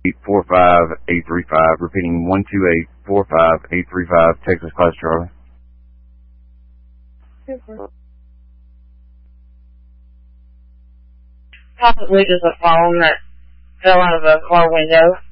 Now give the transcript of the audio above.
45835, repeating 128-45835, Texas Class Charlie. Possibly just a phone that fell out of a car window.